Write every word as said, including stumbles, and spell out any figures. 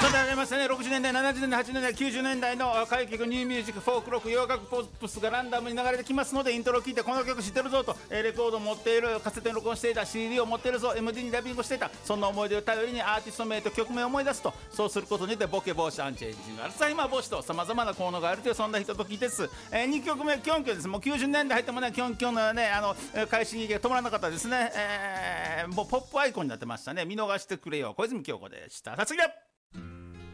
さてありましたね、ろくじゅうねんだいななじゅうねんだいはちじゅうねんだいきゅうじゅうねんだいの歌謡曲、ニューミュージック、フォークロック、洋楽ポップスがランダムに流れてきますので、イントロを聞いてこの曲知ってるぞと、えーレコードを持っている、カセットに録音していた、 シーディー を持っているぞ、 エムディー にダビングしていた、そんな思い出を頼りにアーティスト名と曲名を思い出すと、そうすることによってボケ防止、アンチエイジング、アルツハイマー防止とさまざまな効能があるという、そんなひとときです。えー、にきょくめキョンキョンです。もうきゅうじゅうねんだい入ってもね、キョンキョンのね、あの快進撃が止まらなかったですね。えー、もうポップアイコンになってましたね。見逃してくれよ、小泉京子でした。さつぎだ。